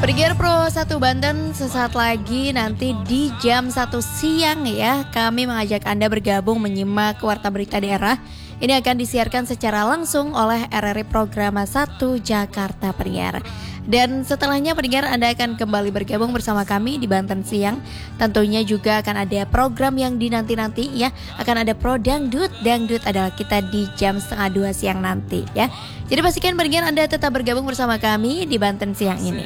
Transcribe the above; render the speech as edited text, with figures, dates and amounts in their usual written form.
Pendengar Pro 1 Banten, sesaat lagi nanti di jam 1 siang ya, kami mengajak Anda bergabung menyimak Warta Berita Daerah. Ini akan disiarkan secara langsung oleh RRI Programa 1 Jakarta pendengar. Dan setelahnya pendengar Anda akan kembali bergabung bersama kami di Banten Siang. Tentunya juga akan ada program yang dinanti-nanti ya. Akan ada Pro Dangdut. Dangdut adalah kita di jam 1:30 siang nanti ya. Jadi pastikan pendengar Anda tetap bergabung bersama kami di Banten Siang ini.